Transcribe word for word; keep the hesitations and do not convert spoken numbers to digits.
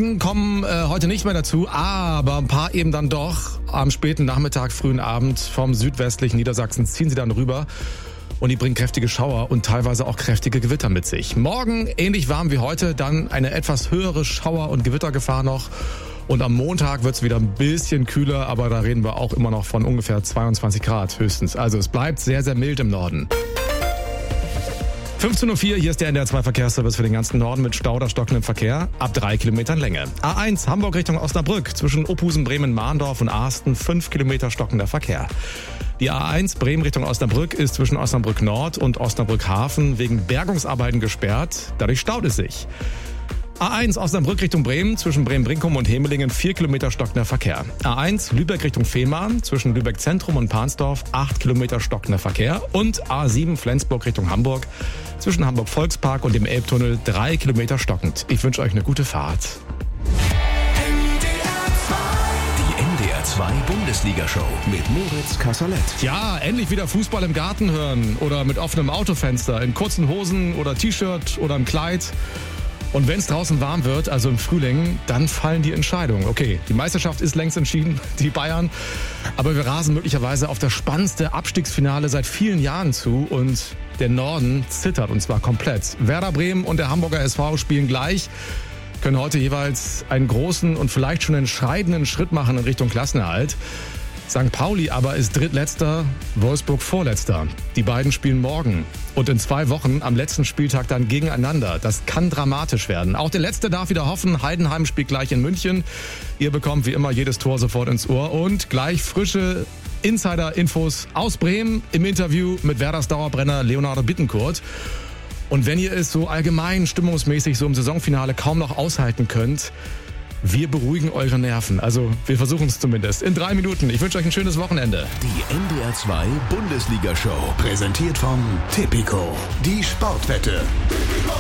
Wolken kommen äh, heute nicht mehr dazu, aber ein paar eben dann doch. Am späten Nachmittag, frühen Abend vom südwestlichen Niedersachsen ziehen sie dann rüber. Und die bringen kräftige Schauer und teilweise auch kräftige Gewitter mit sich. Morgen, ähnlich warm wie heute, dann eine etwas höhere Schauer- und Gewittergefahr noch. Und am Montag wird's wieder ein bisschen kühler, aber da reden wir auch immer noch von ungefähr zweiundzwanzig Grad höchstens. Also es bleibt sehr, sehr mild im Norden. fünfzehn Uhr vier, hier ist der N D R zwei Verkehrsservice für den ganzen Norden mit Stau oder stockendem Verkehr ab drei Kilometern Länge. A eins Hamburg Richtung Osnabrück zwischen Opusen, Bremen, Mahndorf und Ahsten fünf Kilometer stockender Verkehr. Die A eins Bremen Richtung Osnabrück ist zwischen Osnabrück Nord und Osnabrück Hafen wegen Bergungsarbeiten gesperrt. Dadurch staut es sich. A eins Osnabrück Richtung Bremen zwischen Bremen-Brinkum und Hemelingen vier Kilometer stockender Verkehr. A eins Lübeck Richtung Fehmarn zwischen Lübeck Zentrum und Pansdorf acht Kilometer stockender Verkehr. Und A sieben Flensburg Richtung Hamburg zwischen Hamburg Volkspark und dem Elbtunnel drei Kilometer stockend. Ich wünsche euch eine gute Fahrt. Die N D R zwei Bundesliga-Show mit Moritz Kasserlet. Ja, endlich wieder Fußball im Garten hören oder mit offenem Autofenster, in kurzen Hosen oder T-Shirt oder im Kleid. Und wenn es draußen warm wird, also im Frühling, dann fallen die Entscheidungen. Okay, die Meisterschaft ist längst entschieden, die Bayern. Aber wir rasen möglicherweise auf das spannendste Abstiegsfinale seit vielen Jahren zu. Und der Norden zittert, und zwar komplett. Werder Bremen und der Hamburger S V spielen gleich, können heute jeweils einen großen und vielleicht schon entscheidenden Schritt machen in Richtung Klassenerhalt. Sankt Pauli aber ist Drittletzter, Wolfsburg Vorletzter. Die beiden spielen morgen und in zwei Wochen am letzten Spieltag dann gegeneinander. Das kann dramatisch werden. Auch der Letzte darf wieder hoffen. Heidenheim spielt gleich in München. Ihr bekommt wie immer jedes Tor sofort ins Ohr und gleich frische Insider-Infos aus Bremen im Interview mit Werders Dauerbrenner Leonardo Bittencourt. Und wenn ihr es so allgemein stimmungsmäßig so im Saisonfinale kaum noch aushalten könnt, wir beruhigen eure Nerven. Also wir versuchen es zumindest. In drei Minuten. Ich wünsche euch ein schönes Wochenende. Die N D R zwei Bundesliga-Show. Präsentiert von Tipico. Die Sportwette.